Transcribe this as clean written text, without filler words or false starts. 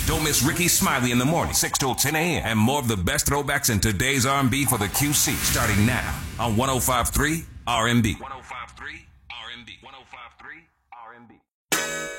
Don't miss Ricky Smiley in the morning, 6 till 10 a.m. And more of the best throwbacks in today's R&B for the QC starting now on 105.3 R&B.